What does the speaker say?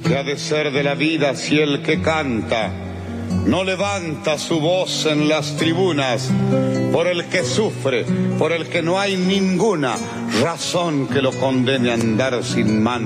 ¿Qué ha de ser de la vida si el que canta no levanta su voz en las tribunas por el que sufre, por el que no hay ninguna razón que lo condene a andar sin mano?